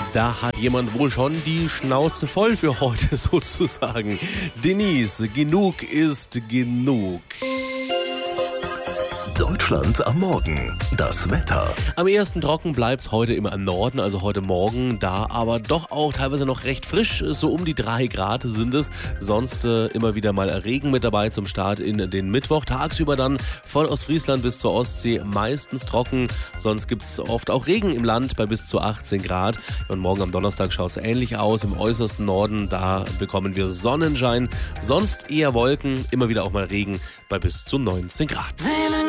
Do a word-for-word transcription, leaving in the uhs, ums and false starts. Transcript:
Da hat jemand wohl schon die Schnauze voll für heute sozusagen. Denise, genug ist genug. Deutschland am Morgen. Das Wetter. Am ehesten trocken bleibt's heute immer im Norden, also heute Morgen, da aber doch auch teilweise noch recht frisch, so um die drei Grad sind es. Sonst äh, immer wieder mal Regen mit dabei zum Start in den Mittwoch. Tagsüber dann von Ostfriesland bis zur Ostsee meistens trocken. Sonst gibt's oft auch Regen im Land bei bis zu achtzehn Grad. Und morgen am Donnerstag schaut's ähnlich aus. Im äußersten Norden, da bekommen wir Sonnenschein. Sonst eher Wolken, immer wieder auch mal Regen bei bis zu neunzehn Grad.